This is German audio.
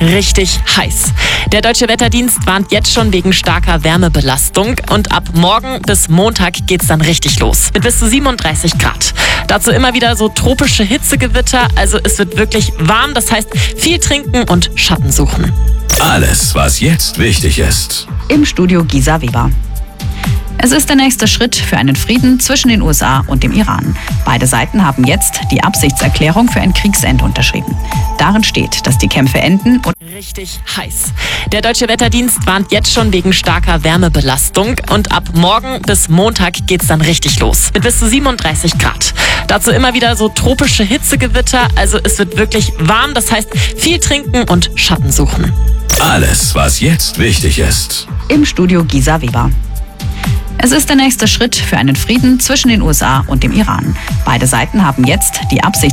richtig heiß. Der Deutsche Wetterdienst warnt jetzt schon wegen starker Wärmebelastung und ab morgen bis Montag geht's dann richtig los mit bis zu 37 Grad. Dazu immer wieder so tropische Hitzegewitter, also es wird wirklich warm, das heißt viel trinken und Schatten suchen. Alles, was jetzt wichtig ist. Im Studio Gisa Weber. Es ist der nächste Schritt für einen Frieden zwischen den USA und dem Iran. Beide Seiten haben jetzt die Absichtserklärung für ein Kriegsende unterschrieben. Darin steht, dass die Kämpfe enden und richtig heiß. Der Deutsche Wetterdienst warnt jetzt schon wegen starker Wärmebelastung und ab morgen bis Montag geht's dann richtig los mit bis zu 37 Grad. Dazu immer wieder so tropische Hitzegewitter, also es wird wirklich warm, das heißt viel trinken und Schatten suchen. Alles, was jetzt wichtig ist. im Studio Gisa Weber. Es ist der nächste Schritt für einen Frieden zwischen den USA und dem Iran. Beide Seiten haben jetzt die Absicht